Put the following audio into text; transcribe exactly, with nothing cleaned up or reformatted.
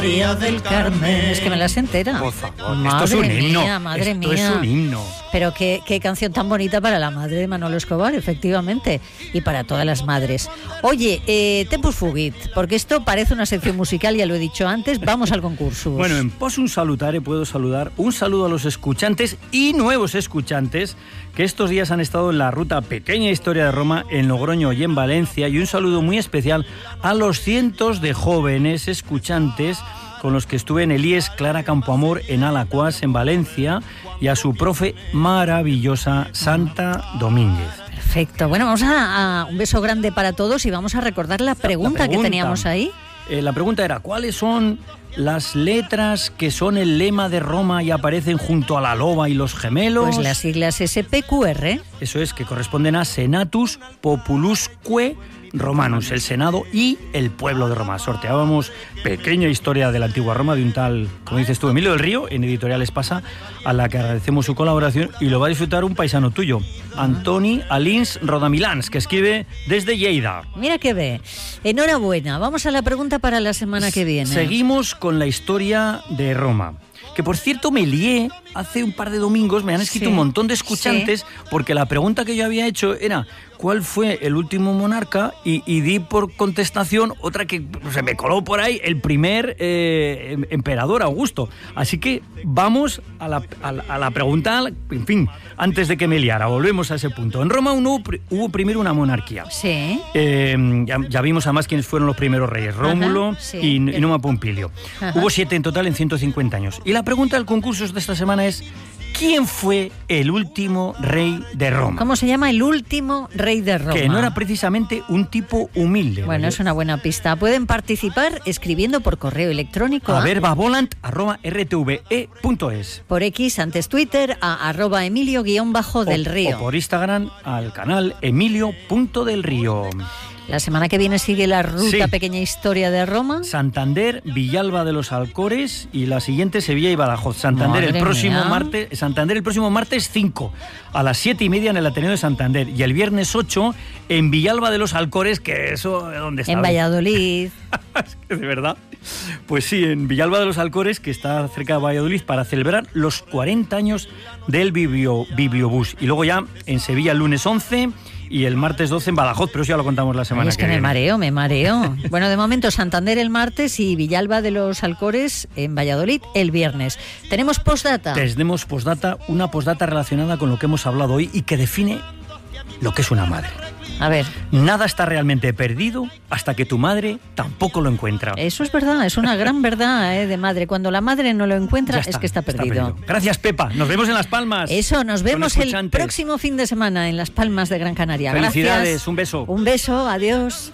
María del Carmen. Es que me las entera. Por favor, madre esto es un himno. Mía, madre esto mía. es un himno. Pero qué, qué canción tan bonita para la madre de Manolo Escobar, efectivamente, y para todas las madres. Oye, eh, Tempus Fugit, porque esto parece una sección musical, ya lo he dicho antes, vamos al concurso. Bueno, en Possum Salutare puedo saludar un saludo a los escuchantes y nuevos escuchantes que estos días han estado en la ruta Pequeña Historia de Roma en Logroño y en Valencia, y un saludo muy especial a los cientos de jóvenes escuchantes con los que estuve en el I E S Clara Campoamor en Alacuás, en Valencia, y a su profe maravillosa Santa Domínguez. Perfecto. Bueno, vamos a, a un beso grande para todos y vamos a recordar la pregunta, la pregunta. que teníamos ahí. Eh, la pregunta era, ¿cuáles son las letras que son el lema de Roma y aparecen junto a la loba y los gemelos? Pues las siglas S P Q R. Eso es, que corresponden a Senatus Populusque Romanus, el Senado y el pueblo de Roma. Sorteábamos Pequeña Historia de la Antigua Roma de un tal, como dices tú, Emilio del Río, en Editorial Espasa, a la que agradecemos su colaboración, y lo va a disfrutar un paisano tuyo, Antoni Alins Rodamilans, que escribe desde Lleida. Mira que ve. Enhorabuena. Vamos a la pregunta para la semana que viene. Seguimos con la historia de Roma. Que por cierto me lié hace un par de domingos, me han escrito sí, un montón de escuchantes, sí. porque la pregunta que yo había hecho era ¿cuál fue el último monarca? Y, y di por contestación otra que se me coló por ahí, el primer eh, emperador, Augusto. Así que vamos a la, a, la, a la pregunta, en fin, antes de que me liara, volvemos a ese punto. En Roma hubo, hubo primero una monarquía. Sí. Eh, ya, ya vimos además quiénes fueron los primeros reyes, Rómulo Ajá, sí. y, y Numa Pompilio. Ajá. Hubo siete en total en ciento cincuenta años. Y la pregunta del concurso de esta semana es ¿quién fue el último rey de Roma? ¿Cómo se llama el último rey de Roma? Que no era precisamente un tipo humilde. Bueno, ¿vale? Es una buena pista. Pueden participar escribiendo por correo electrónico a, a verbavolant arroba r t v e punto es. Por X, antes Twitter, a arroba Emilio guión bajo del Río. O por Instagram al canal Emilio punto del Río. La semana que viene sigue la ruta sí. Pequeña Historia de Roma. Santander, Villalba de los Alcores, y la siguiente Sevilla y Badajoz. Santander Madre el próximo mía. martes, Santander el próximo martes cinco a las siete y media en el Ateneo de Santander, y el viernes ocho en Villalba de los Alcores, que eso ¿dónde está? En Valladolid. Es que de verdad. Pues sí, en Villalba de los Alcores, que está cerca de Valladolid, para celebrar los cuarenta años del Biblio, Bibliobús. Y luego ya en Sevilla el lunes once y el martes doce en Badajoz, pero eso ya lo contamos la semana Ay, es que, que viene. me mareo, me mareo. Bueno, de momento Santander el martes y Villalba de los Alcores en Valladolid el viernes. ¿Tenemos postdata? Tenemos postdata, una postdata relacionada con lo que hemos hablado hoy y que define lo que es una madre. A ver. Nada está realmente perdido hasta que tu madre tampoco lo encuentra. Eso es verdad, es una gran verdad ¿eh? de madre. Cuando la madre no lo encuentra está, es que está perdido. está perdido. Gracias, Pepa. Nos vemos en Las Palmas. Eso, nos vemos el próximo fin de semana en Las Palmas de Gran Canaria. Felicidades, Gracias. un beso. Un beso, adiós.